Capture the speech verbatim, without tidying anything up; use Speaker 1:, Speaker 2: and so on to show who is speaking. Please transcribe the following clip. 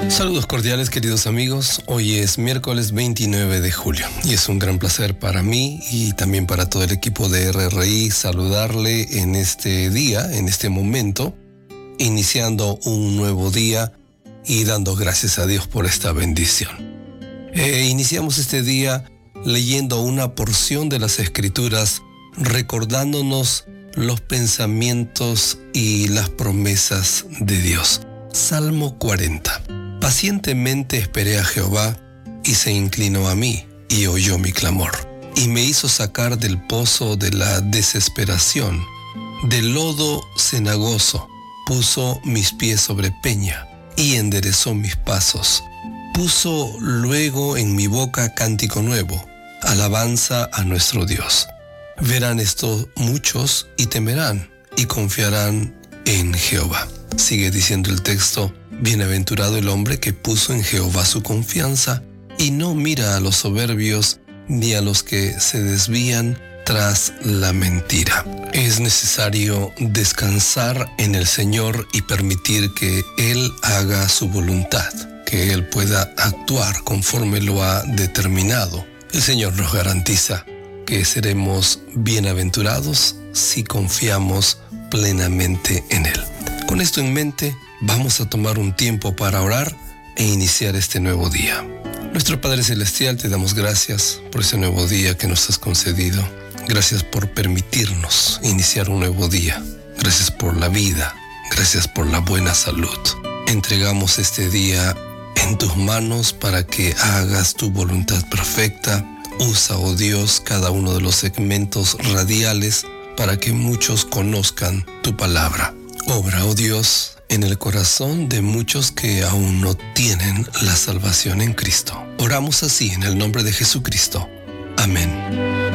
Speaker 1: Saludos cordiales, queridos amigos. Hoy es miércoles veintinueve de julio y es un gran placer para mí y también para todo el equipo de R R I saludarle en este día, en este momento, iniciando un nuevo día y dando gracias a Dios por esta bendición. Eh, iniciamos este día leyendo una porción de las Escrituras, recordándonos los pensamientos y las promesas de Dios. Salmo cuarenta. Pacientemente esperé a Jehová, y se inclinó a mí, y oyó mi clamor, y me hizo sacar del pozo de la desesperación, del lodo cenagoso, puso mis pies sobre peña, y enderezó mis pasos. Puso luego en mi boca cántico nuevo, alabanza a nuestro Dios. Verán esto muchos y temerán, y confiarán en Jehová. Sigue diciendo el texto: bienaventurado el hombre que puso en Jehová su confianza y no mira a los soberbios ni a los que se desvían tras la mentira. Es necesario descansar en el Señor y permitir que Él haga su voluntad, que Él pueda actuar conforme lo ha determinado. El Señor nos garantiza que seremos bienaventurados si confiamos plenamente en Él. Con esto en mente, vamos a tomar un tiempo para orar e iniciar este nuevo día. Nuestro Padre Celestial, te damos gracias por ese nuevo día que nos has concedido. Gracias por permitirnos iniciar un nuevo día. Gracias por la vida. Gracias por la buena salud. Entregamos este día en tus manos para que hagas tu voluntad perfecta. Usa, oh Dios, cada uno de los segmentos radiales para que muchos conozcan tu palabra. Obra, oh Dios, en el corazón de muchos que aún no tienen la salvación en Cristo. Oramos así en el nombre de Jesucristo. Amén.